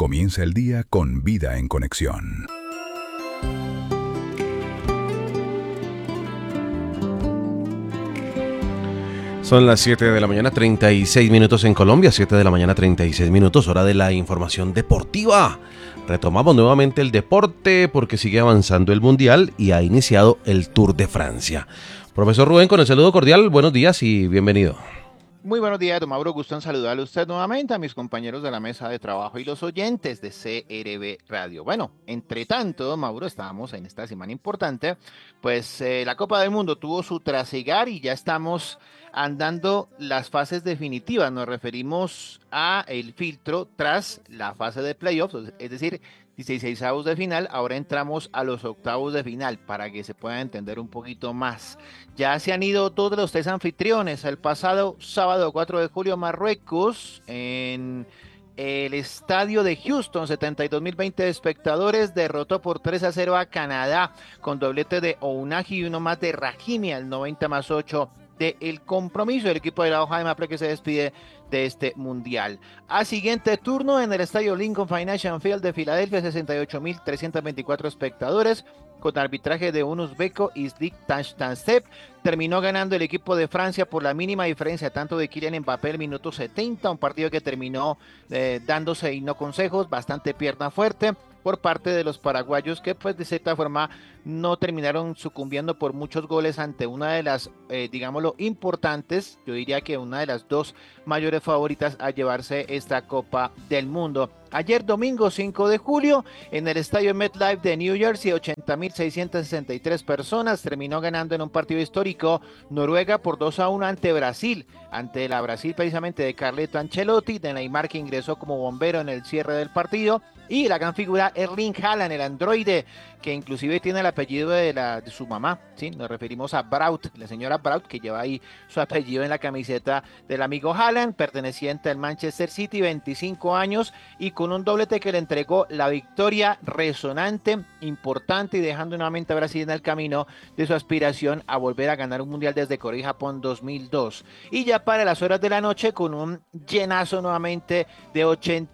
Comienza el día con Vida en Conexión. Son las 7 de la mañana, 36 minutos en Colombia, 7 de la mañana, 36 minutos, hora de la información deportiva. Retomamos nuevamente el deporte porque sigue avanzando el Mundial y ha iniciado el Tour de Francia. Profesor Rubén, con el saludo cordial, buenos días y bienvenido. Muy buenos días, don Mauro. Gusto en saludarle a usted nuevamente, a mis compañeros de la mesa de trabajo y los oyentes de CRB Radio. Bueno, entre tanto, don Mauro, estábamos en esta semana importante, pues la Copa del Mundo tuvo su trasegar y ya estamos andando las fases definitivas. Nos referimos a el filtro tras la fase de playoffs, es decir, 16avos de final. Ahora entramos a los octavos de final para que se pueda entender un poquito más. Ya se han ido todos los tres anfitriones. El pasado sábado 4 de julio, Marruecos, en el estadio de Houston, 72.020 espectadores, derrotó por 3-0 a Canadá, con doblete de Ounahi y uno más de Rahimi al 90+8 del compromiso. El equipo de la hoja de Maple que se despide de este mundial. A siguiente turno en el estadio Lincoln Financial Field de Filadelfia, 68.324 espectadores, con arbitraje de un uzbeco, Islik Tanstev. Terminó ganando el equipo de Francia por la mínima diferencia, tanto de Kylian Mbappé el minuto 70, un partido que terminó dándose y no consejos, bastante pierna fuerte por parte de los paraguayos, que pues de cierta forma no terminaron sucumbiendo por muchos goles ante una de las, digámoslo, importantes, yo diría que una de las dos mayores favoritas a llevarse esta Copa del Mundo. Ayer domingo 5 de julio, en el estadio MetLife de New Jersey, 80.663 personas, terminó ganando en un partido histórico Noruega por 2-1 ante Brasil, ante la Brasil precisamente de Carleto Ancelotti, de Neymar, que ingresó como bombero en el cierre del partido, y la gran figura Erling Haaland, el androide, que inclusive tiene el apellido de su mamá, ¿sí? Nos referimos a Braut, la señora Braut, que lleva ahí su apellido en la camiseta del amigo Haaland, perteneciente al Manchester City, 25 años, y con un doblete que le entregó la victoria resonante, importante, y dejando nuevamente a Brasil en el camino de su aspiración a volver a ganar un mundial desde Corea y Japón 2002. Y ya para las horas de la noche, con un llenazo nuevamente de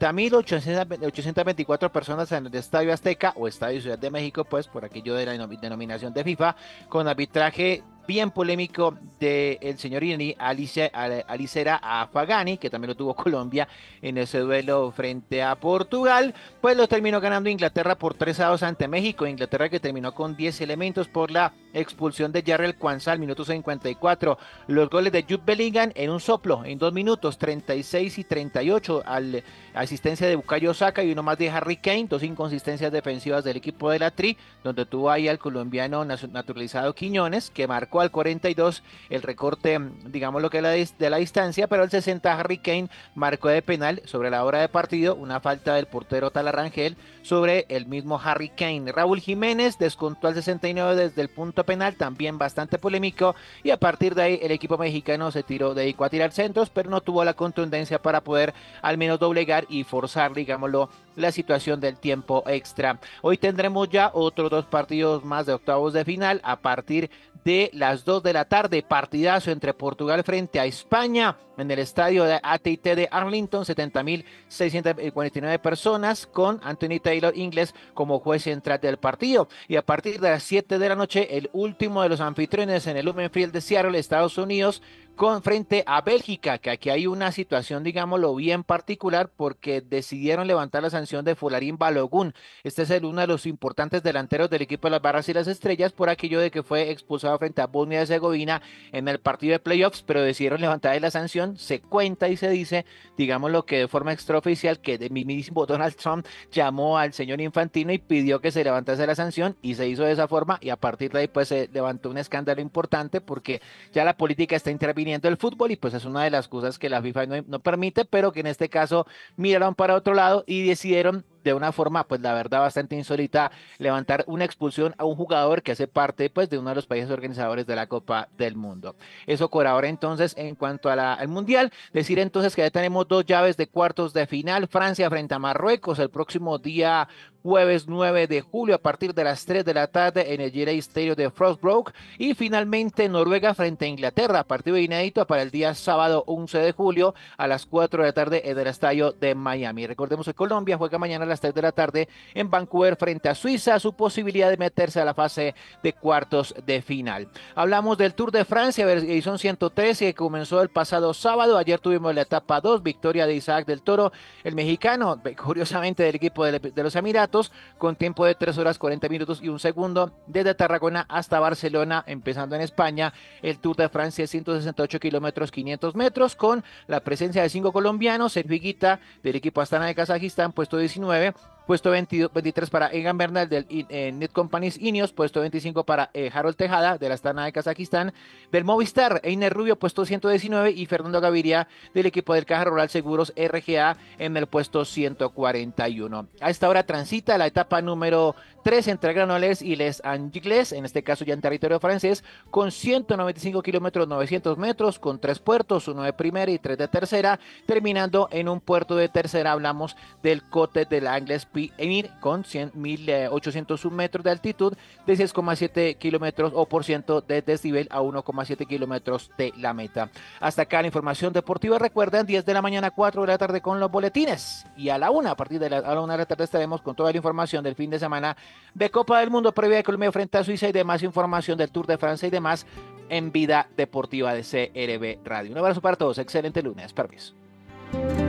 80.824 personas en el Estadio Azteca o Estadio Ciudad de México, pues por aquello de la denominación de FIFA, con arbitraje bien polémico del señor Irani Alicera Afagani, que también lo tuvo Colombia en ese duelo frente a Portugal. Pues lo terminó ganando Inglaterra por 3-2 ante México. Inglaterra que terminó con 10 elementos por la expulsión de Jarrell Quansah al minuto 54. Los goles de Jude Bellingham en un soplo, en 2 minutos, 36 y 38, al asistencia de Bukayo Saka y uno más de Harry Kane. Dos inconsistencias defensivas del equipo de la Tri, donde tuvo ahí al colombiano naturalizado Quiñones, que marcó al 42 el recorte, digamos lo que de la distancia, pero al 60 Harry Kane marcó de penal sobre la hora de partido, una falta del portero Talarrangel sobre el mismo Harry Kane. Raúl Jiménez descontó al 69 desde el punto penal, también bastante polémico, y a partir de ahí el equipo mexicano se dedicó a tirar centros, pero no tuvo la contundencia para poder al menos doblegar y forzar, digámoslo, la situación del tiempo extra. Hoy tendremos ya otros dos partidos más de octavos de final a partir de las 2 de la tarde, partidazo entre Portugal frente a España en el estadio de AT&T de Arlington, 70.649 personas, con Anthony Taylor inglés como juez central del partido. Y a partir de las 7 de la noche, el último de los anfitriones en el Lumen Field de Seattle, Estados Unidos, frente a Bélgica, que aquí hay una situación, digámoslo, bien particular, porque decidieron levantar la sanción de Folarin Balogun. Este es uno de los importantes delanteros del equipo de las Barras y las Estrellas, por aquello de que fue expulsado frente a Bosnia y Herzegovina en el partido de playoffs, pero decidieron levantar la sanción. Se cuenta y se dice, digámoslo, que de forma extraoficial, que el mismo Donald Trump llamó al señor Infantino y pidió que se levantase la sanción, y se hizo de esa forma, y a partir de ahí pues se levantó un escándalo importante, porque ya la política está interviniendo el fútbol, y pues es una de las cosas que la FIFA no permite, pero que en este caso miraron para otro lado y decidieron de una forma, pues la verdad, bastante insólita, levantar una expulsión a un jugador que hace parte, pues, de uno de los países organizadores de la Copa del Mundo. Eso por ahora, entonces, en cuanto al Mundial. Decir entonces que ya tenemos dos llaves de cuartos de final: Francia frente a Marruecos el próximo día jueves 9 de julio a partir de las 3 de la tarde en el Gillette Stadium de Frostbrook. Y finalmente Noruega frente a Inglaterra, partido inédito para el día sábado 11 de julio a las 4 de la tarde en el estadio de Miami. Recordemos que Colombia juega mañana a las 3 de la tarde en Vancouver frente a Suiza, su posibilidad de meterse a la fase de cuartos de final. Hablamos del Tour de Francia, edición 113, que comenzó el pasado sábado. Ayer tuvimos la etapa 2, victoria de Isaac del Toro, el mexicano, curiosamente del equipo de los Emiratos, con tiempo de 3 horas 40 minutos y un segundo, desde Tarragona hasta Barcelona, empezando en España. El Tour de Francia, 168 kilómetros, 500 metros, con la presencia de 5 colombianos: Sergio Higuita, del equipo Astana de Kazajistán, puesto 19. Puesto 23 para Egan Bernal del Net Companies Ineos, puesto 25 para Harold Tejada de la Astana de Kazajistán. Del Movistar, Einer Rubio, puesto 119, y Fernando Gaviria del equipo del Caja Rural Seguros RGA en el puesto 141. A esta hora transita la etapa número 3 entre Granollers y Les Anglais, en este caso ya en territorio francés, con 195 kilómetros, 900 metros, con 3 puertos, uno de primera y 3 de tercera, terminando en un puerto de tercera. Hablamos del Cote de l'Anglais Emir, con 1.800 metros de altitud, de 6,7 kilómetros o por ciento de desnivel a 1,7 kilómetros de la meta. Hasta acá la información deportiva. Recuerden, 10 de la mañana, 4 de la tarde con los boletines, y a la 1, a partir de la 1 de la tarde estaremos con toda la información del fin de semana de Copa del Mundo, previa de Colombia frente a Suiza, y demás información del Tour de Francia y demás en Vida Deportiva de CRB Radio. Un abrazo para todos, excelente lunes, permiso.